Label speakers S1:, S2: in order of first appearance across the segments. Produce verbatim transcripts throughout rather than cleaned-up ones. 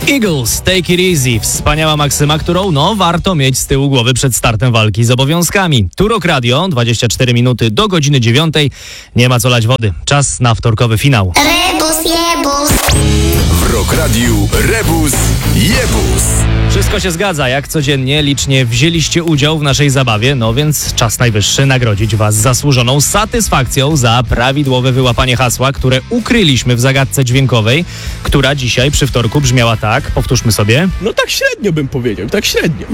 S1: Eagles, Take It Easy. Wspaniała maksyma, którą no warto mieć z tyłu głowy przed startem walki z obowiązkami. Tu Rock Radio, dwadzieścia cztery minuty do godziny dziewiątej. Nie ma co lać wody. Czas na wtorkowy finał.
S2: Rebus, jebus.
S3: W Rock Radiu Rebus, jebus.
S1: Wszystko się zgadza, jak codziennie licznie wzięliście udział w naszej zabawie, no więc czas najwyższy nagrodzić was zasłużoną satysfakcją za prawidłowe wyłapanie hasła, które ukryliśmy w zagadce dźwiękowej, która dzisiaj przy wtorku brzmiała tak, powtórzmy sobie.
S4: No tak średnio bym powiedział, tak średnio.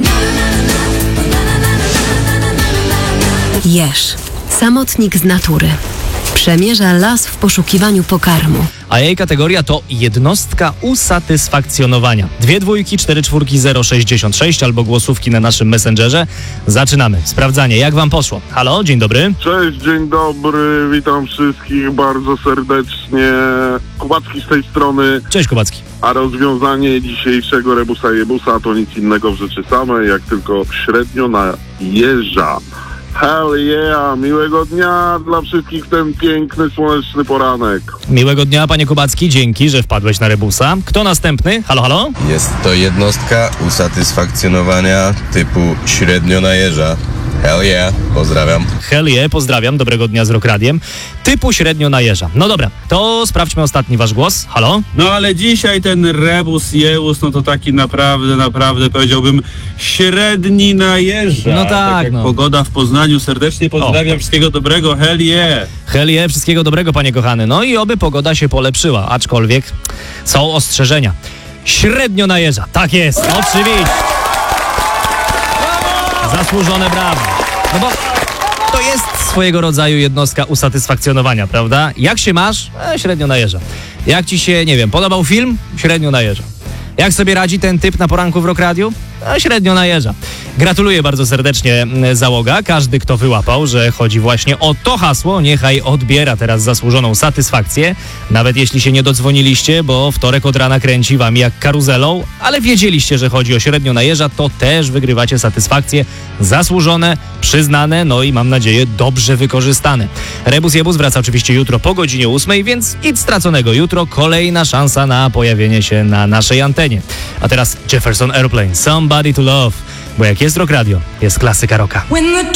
S5: Jeż. Samotnik z natury. Przemierza las w poszukiwaniu pokarmu.
S1: A jej kategoria to jednostka usatysfakcjonowania. Dwie dwójki, cztery czwórki, zero sześćdziesiąt sześć albo głosówki na naszym Messengerze. Zaczynamy. Sprawdzanie, jak wam poszło. Halo, dzień dobry.
S6: Cześć, dzień dobry, witam wszystkich bardzo serdecznie. Kubacki z tej strony,
S1: Cześć Kubacki.
S6: a rozwiązanie dzisiejszego Rebusa Jebusa to nic innego w rzeczy samej, jak tylko średnio na jeża. Hell yeah, miłego dnia dla wszystkich w ten piękny, słoneczny poranek.
S1: Miłego dnia, panie Kubacki, dzięki, że wpadłeś na Rebusa. Kto następny? Halo, halo?
S7: Jest to jednostka usatysfakcjonowania typu średnio na jeża. Hell yeah, pozdrawiam.
S1: Hell yeah, pozdrawiam, dobrego dnia z Rock Radiem. Typu średnio na jeża. No dobra, to sprawdźmy ostatni wasz głos. Halo?
S4: No ale dzisiaj ten rebus, jeus, no to taki naprawdę, naprawdę powiedziałbym średni na jeża.
S1: No tak,
S4: jak
S1: no.
S4: Pogoda w Poznaniu. Serdecznie pozdrawiam, wszystkiego dobrego, hell yeah.
S1: Hell yeah, wszystkiego dobrego, panie kochany. No i oby pogoda się polepszyła, aczkolwiek są ostrzeżenia. Średnio na jeża, tak jest, oczywiście. Zasłużone brawo. No bo to jest swojego rodzaju jednostka usatysfakcjonowania, prawda? Jak się masz? E, średnio na jeża. Jak ci się, nie wiem, podobał film? Średnio na jeża. Jak sobie radzi ten typ na poranku w Rock Radiu? A średnio na jeża. Gratuluję bardzo serdecznie załoga. Każdy, kto wyłapał, że chodzi właśnie o to hasło, niechaj odbiera teraz zasłużoną satysfakcję. Nawet jeśli się nie dodzwoniliście, bo wtorek od rana kręci wam jak karuzelą, ale wiedzieliście, że chodzi o średnio na jeża, to też wygrywacie satysfakcje zasłużone, przyznane, no i mam nadzieję dobrze wykorzystane. Rebus Jebus wraca oczywiście jutro po godzinie ósmej, więc nic straconego. Jutro kolejna szansa na pojawienie się na naszej antenie. A teraz Jefferson Airplane, Somebody to Love, bo jak jest Rock Radio, jest klasyka rocka.